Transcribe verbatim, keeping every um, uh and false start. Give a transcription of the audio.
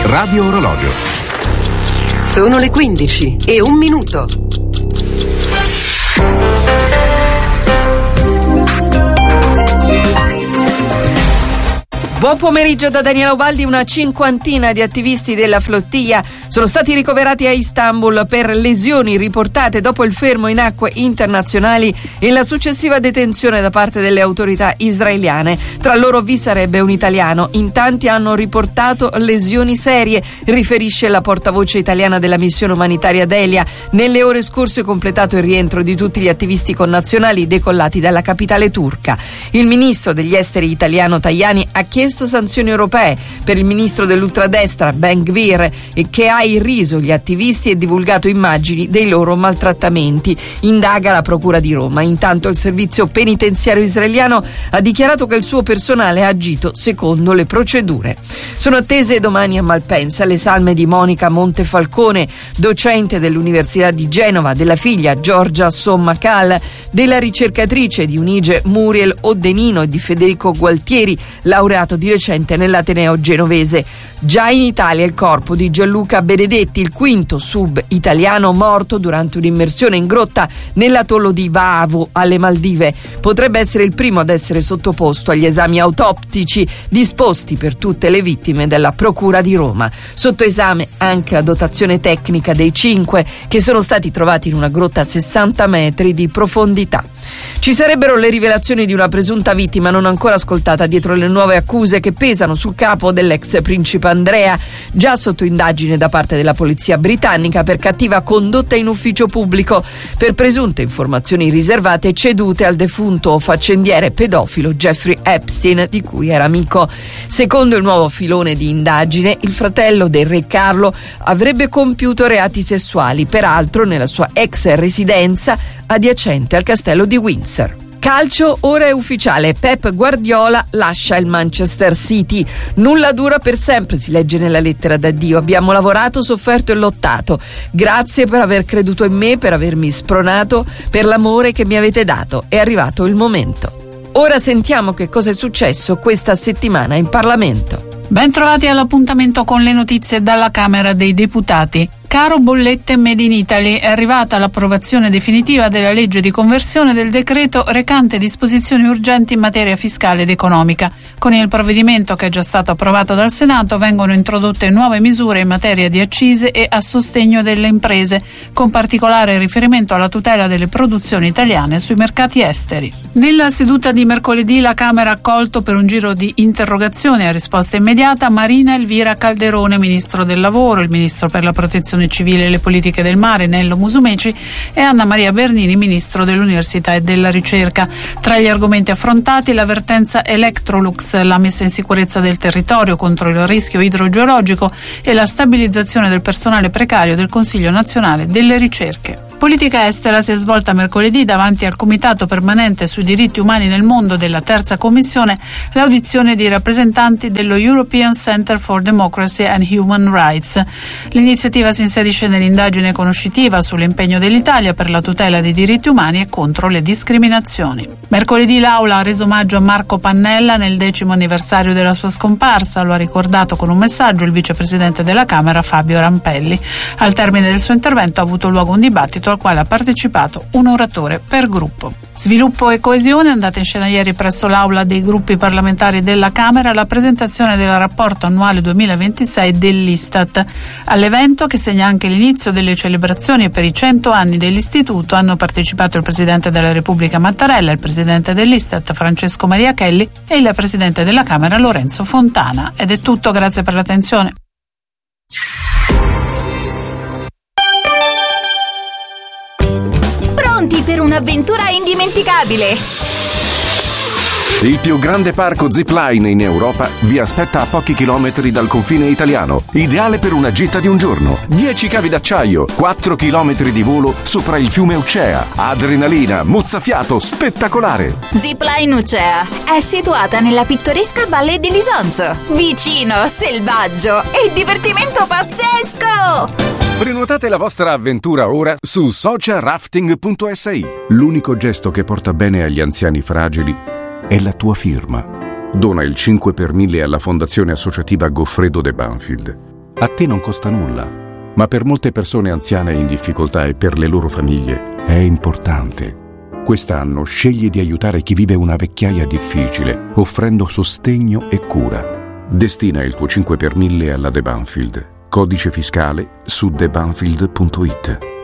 Radio Orologio. Sono le quindici e un minuto. Buon pomeriggio da Daniela Ubaldi. Una cinquantina di attivisti della flottiglia sono stati ricoverati a Istanbul per lesioni riportate dopo il fermo in acque internazionali e la successiva detenzione da parte delle autorità israeliane. Tra loro vi sarebbe un italiano. In tanti hanno riportato lesioni serie, riferisce la portavoce italiana della missione umanitaria Delia. Nelle ore scorse è completato il rientro di tutti gli attivisti connazionali decollati dalla capitale turca. Il ministro degli esteri italiano Tajani ha chiesto sanzioni europee per il ministro dell'ultradestra Ben Gvir, che ha irriso gli attivisti e divulgato immagini dei loro maltrattamenti. Indaga la procura di Roma. Intanto il servizio penitenziario israeliano ha dichiarato che il suo personale ha agito secondo le procedure. Sono attese domani a Malpensa le salme di Monica Montefalcone, docente dell'Università di Genova, della figlia Giorgia Sommacal, della ricercatrice di Unige Muriel Oddenino e di Federico Gualtieri, laureato di recente nell'Ateneo genovese. Già in Italia il corpo di Gianluca Benedetti, il quinto sub italiano morto durante un'immersione in grotta nell'atollo di Vaavo alle Maldive, potrebbe essere il primo ad essere sottoposto agli esami autoptici disposti per tutte le vittime della Procura di Roma. Sotto esame anche la dotazione tecnica dei cinque che sono stati trovati in una grotta a sessanta metri di profondità. Ci sarebbero le rivelazioni di una presunta vittima non ancora ascoltata dietro le nuove accuse che pesano sul capo dell'ex principe Andrea, già sotto indagine da parte della polizia britannica per cattiva condotta in ufficio pubblico per presunte informazioni riservate cedute al defunto faccendiere pedofilo Jeffrey Epstein, di cui era amico. Secondo il nuovo filone di indagine, il fratello del re Carlo avrebbe compiuto reati sessuali, peraltro nella sua ex residenza adiacente al castello di Windsor. Calcio, ora è ufficiale, Pep Guardiola lascia il Manchester City. Nulla dura per sempre, si legge nella lettera d'addio. Abbiamo lavorato, sofferto e lottato. Grazie per aver creduto in me, per avermi spronato, per l'amore che mi avete dato. È arrivato il momento. Ora sentiamo che cosa è successo questa settimana in Parlamento. Ben trovati all'appuntamento con le notizie dalla Camera dei Deputati. Caro bollette Made in Italy, è arrivata l'approvazione definitiva della legge di conversione del decreto recante disposizioni urgenti in materia fiscale ed economica. Con il provvedimento, che è già stato approvato dal Senato, vengono introdotte nuove misure in materia di accise e a sostegno delle imprese, con particolare riferimento alla tutela delle produzioni italiane sui mercati esteri. Nella seduta di mercoledì la Camera ha accolto per un giro di interrogazioni a risposta immediata Marina Elvira Calderone, Ministro del Lavoro, il Ministro per la Protezione Civile e le Politiche del Mare Nello Musumeci e Anna Maria Bernini, Ministro dell'Università e della Ricerca. Tra gli argomenti affrontati l'avvertenza Electrolux, la messa in sicurezza del territorio contro il rischio idrogeologico e la stabilizzazione del personale precario del Consiglio Nazionale delle Ricerche. Politica estera si è svolta mercoledì davanti al Comitato Permanente sui diritti umani nel mondo della Terza Commissione l'audizione di rappresentanti dello European Center for Democracy and Human Rights. L'iniziativa si inserisce nell'indagine conoscitiva sull'impegno dell'Italia per la tutela dei diritti umani e contro le discriminazioni. Mercoledì l'Aula ha reso omaggio a Marco Pannella nel decimo anniversario della sua scomparsa, lo ha ricordato con un messaggio il vicepresidente della Camera Fabio Rampelli. Al termine del suo intervento ha avuto luogo un dibattito al quale ha partecipato un oratore per gruppo. Sviluppo e coesione, è andata in scena ieri presso l'Aula dei gruppi parlamentari della Camera la presentazione del rapporto annuale duemilaventisei dell'Istat. All'evento, che segna anche l'inizio delle celebrazioni per i cento anni dell'Istituto, hanno partecipato il Presidente della Repubblica Mattarella, il Presidente dell'Istat Francesco Maria Chelli e il Presidente della Camera Lorenzo Fontana. Ed è tutto, grazie per l'attenzione. Per un'avventura indimenticabile. Il più grande parco zipline in Europa vi aspetta a pochi chilometri dal confine italiano, ideale per una gita di un giorno. dieci cavi d'acciaio, quattro chilometri di volo sopra il fiume Ucea, adrenalina, mozzafiato, spettacolare. Zipline Ucea è situata nella pittoresca Valle di Lisonzo, vicino, selvaggio e divertimento pazzesco. Prenotate la vostra avventura ora su sociarafting punto si. L'unico gesto che porta bene agli anziani fragili è la tua firma. Dona il cinque per mille alla Fondazione Associativa Goffredo de Banfield. A te non costa nulla, ma per molte persone anziane in difficoltà e per le loro famiglie è importante. Quest'anno scegli di aiutare chi vive una vecchiaia difficile, offrendo sostegno e cura. Destina il tuo cinque per mille alla The Banfield. Codice fiscale su the banfield punto it.